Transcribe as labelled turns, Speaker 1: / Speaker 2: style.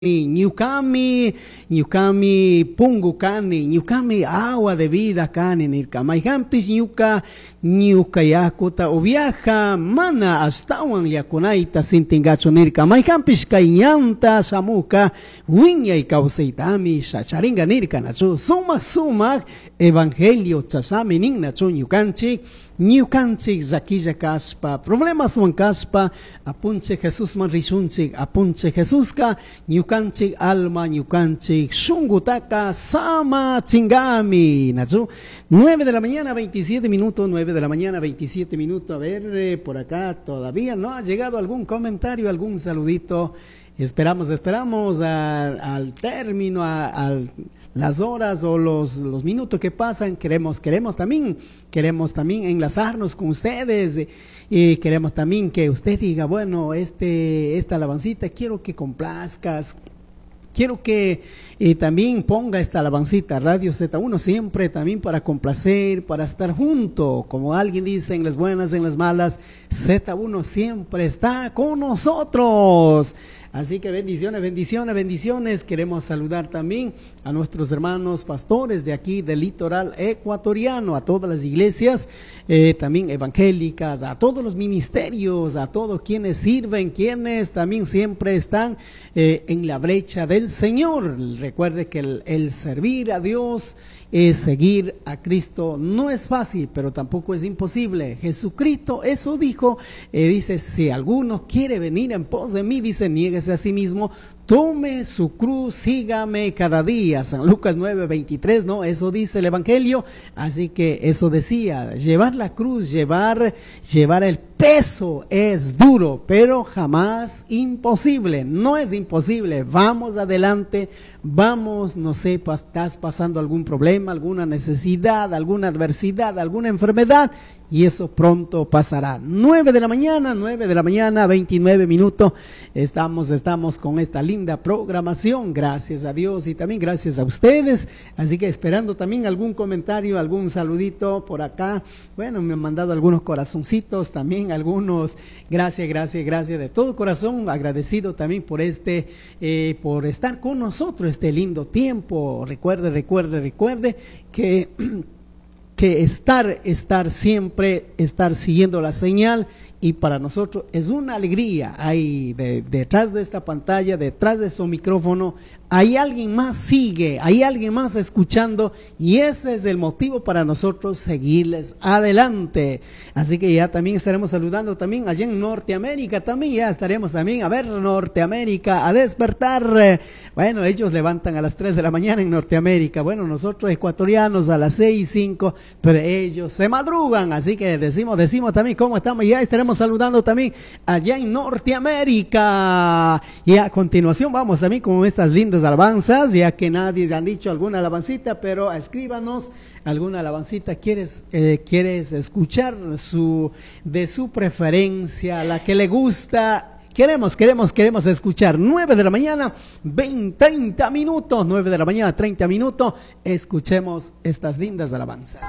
Speaker 1: ñukami pungu kani, ñukami agua de vida kani nirka. Mayhampis ñuka yakuta uviaja mana astawan yakunaita sintingachu nirka. Mayhampis kay ñanta shamuka wiñay kawsaytami shacharinga nirka nachu. Sumak evangelio chasami nin nachu ñukanchik raquilla kaspa, problemas wan kaspa, apunche Jesús man rishunchik, apunche Jesuska, ñukanchik alma, ñukanchik shungutaka, sama chingami, nachu. 9 de la mañana, 27 minutos, 9 de la mañana, 27 minutos. A ver, por acá todavía no ha llegado algún comentario, algún saludito. Esperamos al término, las horas o los minutos que pasan. Queremos también enlazarnos con ustedes y queremos también que usted diga, bueno, esta alabancita quiero que complazcas. Quiero que también ponga esta alabancita, Radio Z1, siempre también para complacer, para estar junto. Como alguien dice, en las buenas, en las malas, Z1 siempre está con nosotros. Así que bendiciones. Queremos saludar también a nuestros hermanos pastores de aquí del litoral ecuatoriano, a todas las iglesias, también evangélicas, a todos los ministerios, a todos quienes sirven, quienes también siempre están en la brecha del Señor. Recuerde que el servir a Dios, seguir a Cristo no es fácil, pero tampoco es imposible. Jesucristo eso dijo, dice, si alguno quiere venir en pos de mí, dice, niéguese a sí mismo, tome su cruz, sígame cada día. San Lucas 9:23, ¿no? Eso dice el Evangelio. Así que eso decía, llevar la cruz, llevar el peso es duro, pero jamás imposible. No es imposible. Vamos adelante, vamos, no sé, estás pasando algún problema, alguna necesidad, alguna adversidad, alguna enfermedad, y eso pronto pasará. 9 de la mañana, 29 minutos. Estamos con esta linda programación, gracias a Dios y también gracias a ustedes. Así que esperando también algún comentario, algún saludito por acá. Bueno, me han mandado algunos corazoncitos también, algunos. Gracias de todo corazón, agradecido también por por estar con nosotros este lindo tiempo. Recuerde que estar siempre, estar siguiendo la señal, y para nosotros es una alegría. Hay detrás de esta pantalla, detrás de su micrófono, hay alguien más hay alguien más escuchando, y ese es el motivo para nosotros seguirles adelante. Así que ya también estaremos saludando también allá en Norteamérica, también ya estaremos también, a ver, Norteamérica, a despertar. Bueno, ellos levantan a las 3 de la mañana en Norteamérica, bueno, nosotros ecuatorianos a las 6:05, pero ellos se madrugan, así que decimos también cómo estamos, ya estaremos saludando también allá en Norteamérica. Y a continuación vamos también con estas lindas alabanzas, ya que nadie han dicho alguna alabancita, pero escríbanos alguna alabancita quieres escuchar, de su preferencia, la que le gusta. Queremos escuchar. 9 de la mañana, 30 minutos, 9 de la mañana, 30 minutos, escuchemos estas lindas alabanzas.